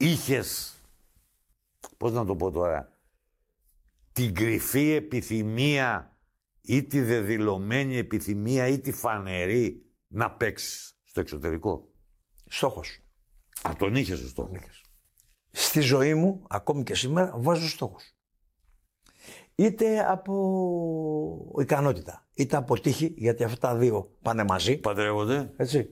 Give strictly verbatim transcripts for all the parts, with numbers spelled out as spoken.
είχες, πώς να το πω τώρα, την κρυφή επιθυμία ή τη δεδηλωμένη επιθυμία ή τη φανερή να παίξεις στο εξωτερικό? Στόχος. Α, τον είχες ο στόχος. Στη ζωή μου, ακόμη και σήμερα, βάζω στόχους. Είτε από ικανότητα, είτε από τύχη, γιατί αυτά τα δύο πάνε μαζί. Παντρεύονται. Έτσι.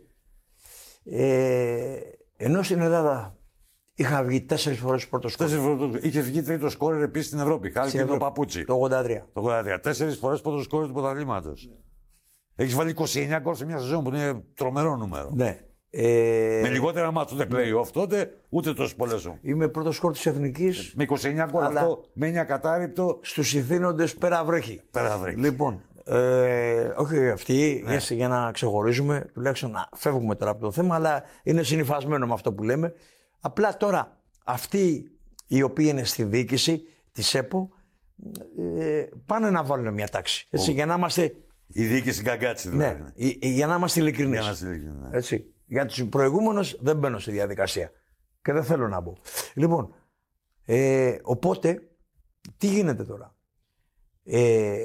Ε, ενώ στην Ελλάδα είχα βγει τέσσερις φορές πρώτο σκόρερ. Τέσσερις φορές. Είχε βγει τρίτο σκόρερ επίσης στην Ευρώπη. Χάρη και το παπούτσι. Το ογδόντα τρία. Το ογδόντα τρία. Τέσσερις φορές πρώτο σκόρερ του πρωταθλήματος. Ναι. Έχεις βάλει είκοσι εννέα γκολ σε μια σεζόν που είναι τρομερό νούμερο. Ναι. Ε... Με λιγότερα μάτς, ούτε play-off τότε, ούτε τόσες πολλές. Είμαι πρώτο σκόρερ της Εθνικής. Με είκοσι εννέα γκολ αυτό, με εννέα κατάρριπτο. Στους ηθήνοντες πέρα βρέχει. Πέρα βρέχει. Λοιπόν, ε, όχι αυτοί, ναι. για να ξεχωρίζουμε, τουλάχιστον να φεύγουμε τώρα από το θέμα, αλλά είναι συνυφασμένο με αυτό που λέμε. Απλά τώρα, αυτοί οι οποίοι είναι στη διοίκηση της ΕΠΟ, ε, πάνε να βάλουν μια τάξη. Έτσι, για να είμαστε... Η διοίκηση γκαγκάτσι δηλαδή. Ναι, για να είμαστε ειλικρινείς. Για να είμαστε ειλικρινείς. Έτσι. Για τους προηγούμενους δεν μπαίνω στη διαδικασία. Και δεν θέλω να μπω. Λοιπόν, ε, οπότε, τι γίνεται τώρα. Ε,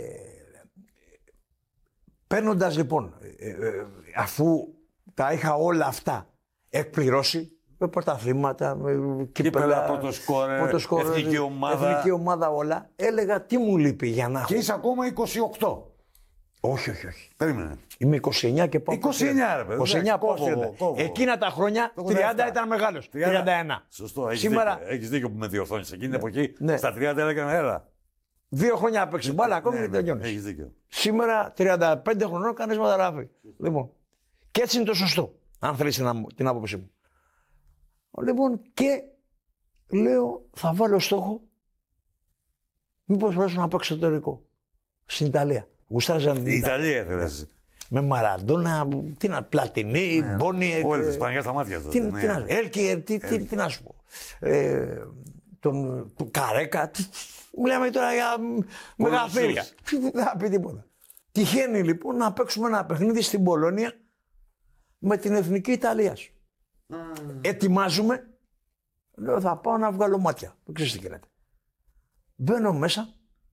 παίρνοντας λοιπόν, ε, ε, αφού τα είχα όλα αυτά εκπληρώσει, με πρωταθλήματα, με κύπελα, πρωτοσκόρερ, εθνική ομάδα. εθνική ομάδα όλα, έλεγα τι μου λείπει για να έχω. Και είσαι ακόμα είκοσι οκτώ. Όχι, όχι, όχι. Περίμενε. Είμαι είκοσι εννέα και πάω. είκοσι εννέα, ρε παιδί. είκοσι εννέα πάω. Εκείνα τα χρόνια τριάντα ήταν μεγάλος. τριάντα ένα. Σωστό. Έχεις Σήμερα... δίκιο. Έχεις δίκιο που με διορθώνεις. Εκείνη την εποχή ναι. στα τριάντα έλεγαν έλα. Δύο χρόνια έπαιξε μπάλα ακόμη ναι, και τελειώνεις. Έχεις δίκιο. Σήμερα τριάντα πέντε χρονών κάνεις μεταγραφή. Λοιπόν. Και έτσι είναι το σωστό. Αν θέλεις την, την άποψή μου. Λοιπόν, και λέω θα βάλω στόχο μήπως μπορέσω να παίξω εξωτερικό. Στην Ιταλία. Γουστάζαν την Ιταλία θέλεις. Με Μαραντόνα, τι να, Πλατινί, ναι, Μπόνι. Όλες τις Παναγιάς στα μάτια του. Τι, ναι. τι, να, Έλκιερ, τι, τι, τι να σου πω. Ε, τον Καρέκα. Μιλάμε τώρα για μεγαθύρια. Δεν θα πει τίποτα. Τυχαίνει λοιπόν να παίξουμε ένα παιχνίδι στην Πολωνία με την Εθνική Ιταλίας. Mm. Ετοιμάζουμε. Λέω θα πάω να βγάλω μάτια. Δεν ξέρεις τι γίνεται. Μπαίνω μέσα.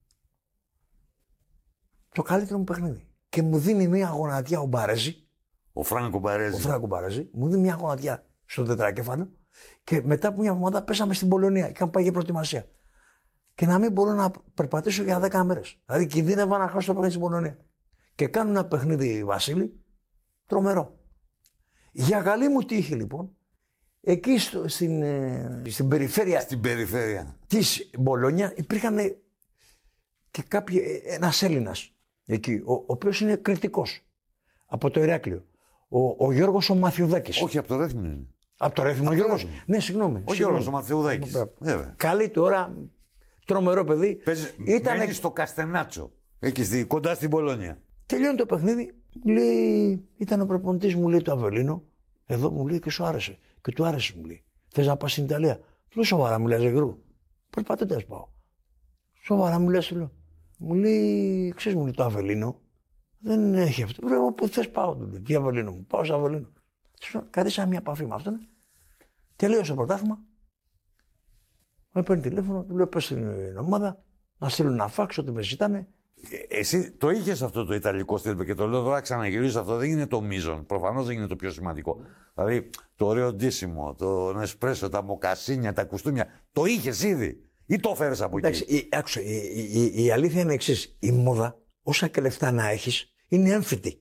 Το καλύτερο μου παιχνίδι. Και μου δίνει μια γονατιά ο Μπαρέζη. Ο Φράνκο Μπαρέζη. Ο Φράνκο Μπαρέζη. Μου δίνει μια γονατιά στο τετρακέφαλο. Και μετά από μια εβδομάδα πέσαμε στην Πολωνία. Είχαμε πάει για προετοιμασία. Και να μην μπορώ να περπατήσω για δέκα μέρες. Δηλαδή κινδύνευα να χάσω το παιχνίδι στην Πολωνία. Και κάνω ένα παιχνίδι, Βασίλη, τρομερό. Για καλή μου τύχη λοιπόν, εκεί στο, στην, ε, στην περιφέρεια, στην περιφέρεια της Μπολόνια υπήρχαν και κάποιοι, ένας Έλληνας εκεί, ο, ο οποίος είναι κριτικός από το Ηράκλειο. Ο, ο Γιώργος ο Μαθιουδάκης. Όχι, από το Ρέθμινο είναι. Από το Ρέθμινο, ο Γιώργος. Ναι, συγγνώμη. Ο Γιώργος ο Μαθιουδάκης. Καλή τώρα, τρομερό παιδί. Παίζει, Ήτανε... Μένει στο Καστενάτσο, εκεί κοντά στην Πολωνία. Τελειώνει το παιχνίδι, λέει, ήταν ο προπονητής μου, λέει το Αβελίνο. Εδώ μου λέει και σου άρεσε. Και του άρεσε, μου λέει. Θες να πας στην Ιταλία. Του λέω σοβαρά, μου λέει Ζεγρού. Περπατώντας πάω. Σοβαρά μου λέει, λέω. Μου λέει, ξέρεις, μου λέει το Αβελίνο. Δεν έχει αυτό. Βρε, όπου θες πάω, του λέει. Τι Αβελίνο μου, πάω στο Αβελίνο. Κρατήσαμε μια επαφή με αυτόν. Τελείωσε το πρωτάθλημα. Με παίρνει τηλέφωνο, του λέω πες στην ομάδα να στείλουν ένα φάξ, ότι με ζητάνε. Εσύ το είχες αυτό το ιταλικό στυλ και το λέω τώρα ξαναγυρίζω, αυτό δεν είναι το μείζον. Προφανώς δεν είναι το πιο σημαντικό. Δηλαδή το ωραίο ντύσιμο, το νεσπρέσο, τα μοκασίνια, τα κουστούμια. Το είχες ήδη ή το έφερες από εκεί. Εντάξει, η, άκουσα, η, η, η, η αλήθεια είναι εξής. Η μόδα, όσα και λεφτά να έχεις, είναι έμφυτη.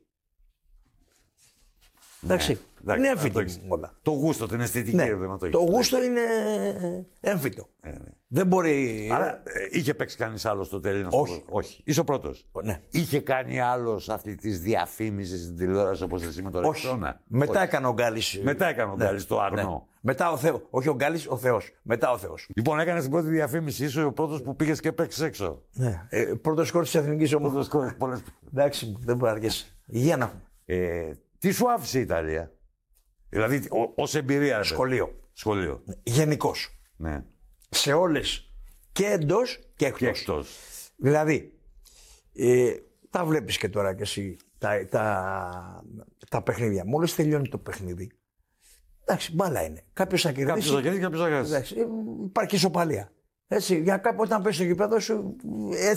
Εντάξει, ναι, είναι έμφυτη η μόδα. Το γούστο, την αισθητική. Ναι, δεν το, το γούστο είναι έμφυτο. Ε, ναι. Δεν μπορεί. Άρα ε, είχε παίξει κανείς άλλος στο τέλειο. Όχι. Όχι. Είσαι ο πρώτος. Ναι. Είχε κάνει άλλος αυτή τη διαφήμιση στην τηλεόραση όπως εσύ με το Ρεξόνα. Μετά Όχι. έκανε ο Γκάλης. Μετά έκανε ο Γκάλης ναι. το Αρνό. Ναι. Μετά ο Θεός. Όχι ο Γκάλης, ο Θεός. Μετά ο Θεός. Λοιπόν, έκανε την πρώτη διαφήμιση. Είσαι ο πρώτος που πήγες και παίξεις έξω. Ναι. Ε, πρώτος σκόρ της Εθνικής Ομάδας. Πολλές... Εντάξει, δεν μπορεί να αργήσει. Υγεία να έχουμε. Ε, τι σου άφησε η Ιταλία. Δηλαδή, ως εμπειρία. Σχολείο. Σχολείο. Γενικώς. Ναι. Σε όλες. Και εντός και εκτός. Και εκτός. Δηλαδή, ε, τα βλέπεις και τώρα κι εσύ τα, τα, τα παιχνίδια. Μόλις τελειώνει το παιχνίδι, Εντάξει, μπάλα είναι. Κάποιο θα κερδίσει. Κάποιο θα κερδίσει, κάποιο θα χάσει. Εντάξει, υπάρχει και ισοπαλία. Έτσι, για κάπου όταν πέσει στο γήπεδο σου,